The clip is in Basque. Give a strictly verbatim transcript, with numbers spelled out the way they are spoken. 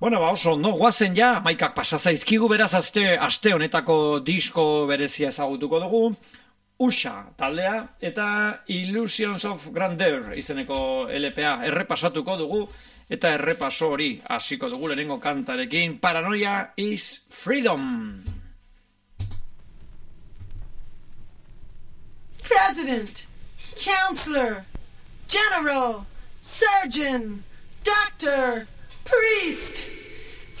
Bueno, ba oso, no, guazen ja, maikak pasazaizkigu beraz aste, aste honetako disko berezia ezagutuko dugu, Usha taldea eta Illusions of Grandeur izeneko L P A errepasatuko dugu, eta errepaso hori hasiko dugu lehenengo kantarekin, Paranoia is Freedom. President, Counselor, General, Surgeon, Doctor, Priest,